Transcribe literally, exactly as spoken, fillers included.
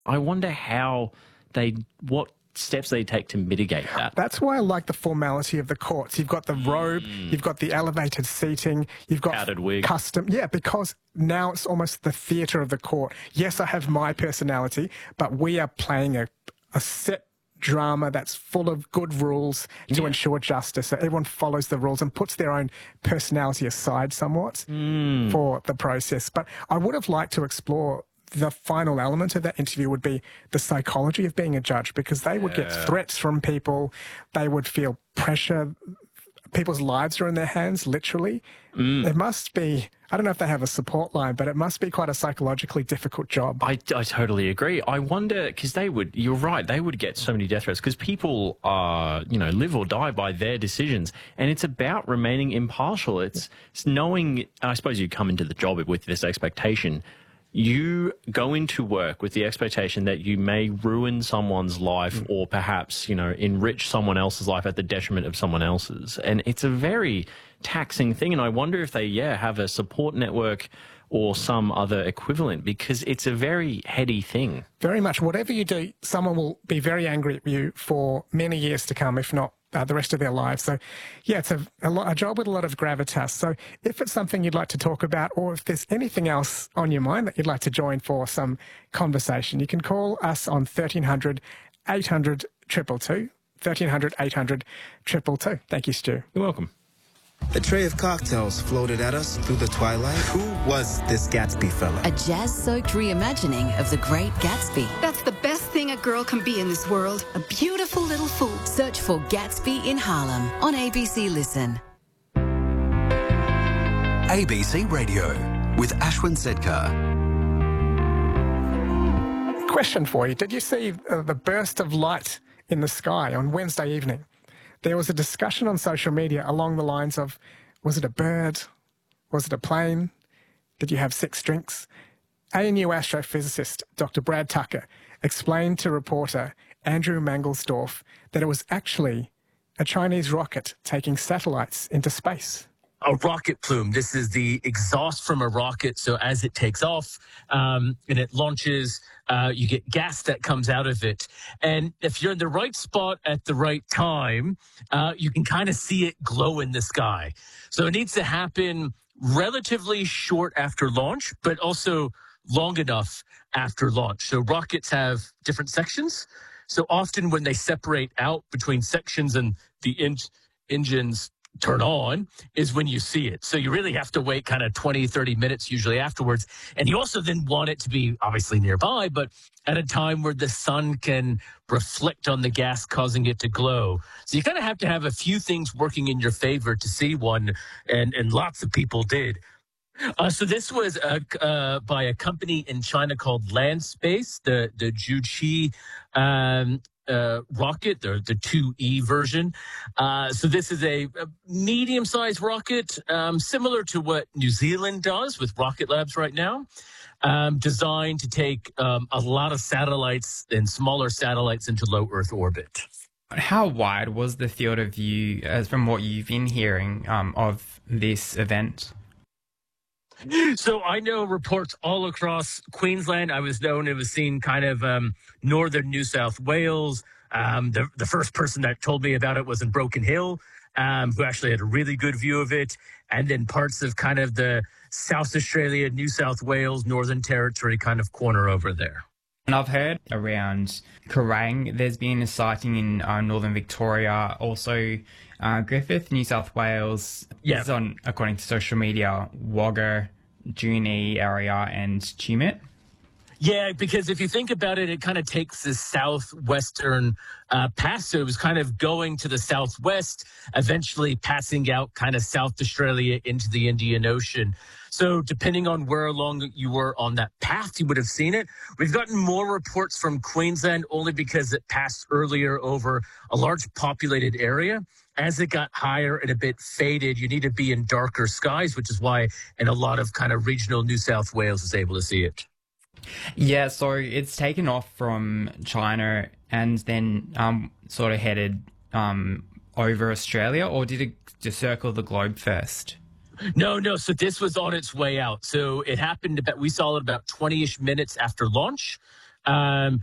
I wonder how they, what steps they take to mitigate that. That's why I like the formality of the courts. You've got the robe, mm. you've got the elevated seating, you've got powdered wig. Custom. Yeah, because now it's almost the theatre of the court. Yes, I have my personality, but we are playing a, a set drama that's full of good rules to yeah. ensure justice. So everyone follows the rules and puts their own personality aside somewhat mm. for the process. But I would have liked to explore the final element of that interview would be the psychology of being a judge, because they would yeah. get threats from people. They would feel pressure. People's lives are in their hands, literally. Mm. It must be, I don't know if they have a support line, but it must be quite a psychologically difficult job. I, I totally agree. I wonder, because they would, you're right, they would get so many death threats because people are, you know, live or die by their decisions. And it's about remaining impartial. It's, it's knowing, I suppose you come into the job with this expectation. You go into work with the expectation that you may ruin someone's life or perhaps, you know, enrich someone else's life at the detriment of someone else's. And it's a very taxing thing. And I wonder if they, yeah, have a support network or some other equivalent, because it's a very heady thing. Very much. Whatever you do, someone will be very angry at you for many years to come, if not Uh, the rest of their lives. So, yeah, it's a, a, lot, a job with a lot of gravitas. So if it's something you'd like to talk about, or if there's anything else on your mind that you'd like to join for some conversation, you can call us on thirteen hundred, eight hundred, two two two, thirteen hundred, eight hundred, two two two. Thank you, Stu. You're welcome. A tray of cocktails floated at us through the twilight. Who was this Gatsby fella? A jazz-soaked reimagining of The Great Gatsby. That's the best thing a girl can be in this world. A beautiful little fool. Search for Gatsby in Harlem on A B C Listen. A B C Radio with Ashwin Sedkar. Question for you. Did you see uh, the burst of light in the sky on Wednesday evening? There was a discussion on social media along the lines of, was it a bird? Was it a plane? Did you have six drinks? A N U astrophysicist Doctor Brad Tucker explained to reporter Andrew Mangelsdorf that it was actually a Chinese rocket taking satellites into space. A rocket plume. This is the exhaust from a rocket. So as it takes off um, and it launches, uh, you get gas that comes out of it. And if you're in the right spot at the right time, uh, you can kind of see it glow in the sky. So it needs to happen relatively short after launch, but also long enough after launch. So rockets have different sections. So often when they separate out between sections and the en- engines turn on is when you see it. So you really have to wait kind of twenty, thirty minutes usually afterwards. And you also then want it to be obviously nearby, but at a time where the sun can reflect on the gas, causing it to glow. So you kind of have to have a few things working in your favor to see one, and, and lots of people did. Uh, so this was uh, uh, by a company in China called Landspace, the, the Juqi um Uh, rocket, the, the two E version. Uh, so this is a, a medium-sized rocket, um, similar to what New Zealand does with Rocket Labs right now, um, designed to take um, a lot of satellites and smaller satellites into low Earth orbit. How wide was the field of view, as from what you've been hearing, um, of this event? So I know reports all across Queensland. I was known it was seen kind of um, northern New South Wales. Um, the, the first person that told me about it was in Broken Hill, um, who actually had a really good view of it. And then parts of kind of the South Australia, New South Wales, Northern Territory kind of corner over there. And I've heard around Kerrang, there's been a sighting in uh, Northern Victoria, also uh, Griffith, New South Wales. Yeah. This is on, according to social media, Wagga, Junee area and Tumut. Yeah, because if you think about it, it kind of takes this southwestern uh, pass. So it was kind of going to the southwest, eventually passing out kind of South Australia into the Indian Ocean. So depending on where along you were on that path, you would have seen it. We've gotten more reports from Queensland only because it passed earlier over a large populated area. As it got higher and a bit faded, you need to be in darker skies, which is why in a lot of kind of regional New South Wales is able to see it. Yeah, so it's taken off from China and then um, sort of headed um, over Australia, or did it just circle the globe first? No, no. So this was on its way out. So it happened about, we saw it about twenty-ish minutes after launch. Um,